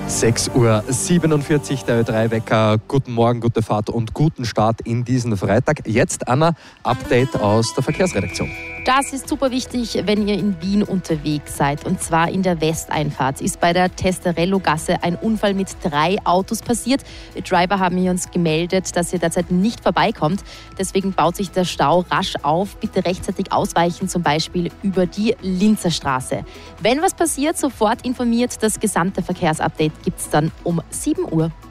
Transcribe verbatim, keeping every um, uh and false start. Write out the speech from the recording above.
sechs Uhr siebenundvierzig, der Ö drei Wecker. Guten Morgen, gute Fahrt und guten Start in diesen Freitag. Jetzt, Anna, Update aus der Verkehrsredaktion. Das ist super wichtig, wenn ihr in Wien unterwegs seid. Und zwar in der Westeinfahrt ist bei der Testerello-Gasse ein Unfall mit drei Autos passiert. Die Driver haben hier uns gemeldet, dass ihr derzeit nicht vorbeikommt. Deswegen baut sich der Stau rasch auf. Bitte rechtzeitig ausweichen, zum Beispiel über die Linzer Straße. Wenn was passiert, sofort informiert. Das gesamte Verkehrsupdate gibt es dann um sieben Uhr.